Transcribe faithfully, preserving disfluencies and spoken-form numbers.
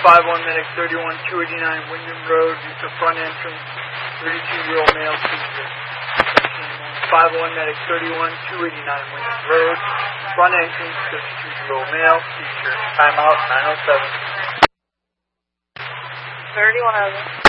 five one medic thirty-one two eighty-nine Wyndham Road, use the front entrance, thirty-two-year-old male seizure. five one medic thirty-one two eighty-nine Wyndham Road, front entrance, thirty-two-year-old male seizure. Timeout nine oh seven. thirty-one oh seven.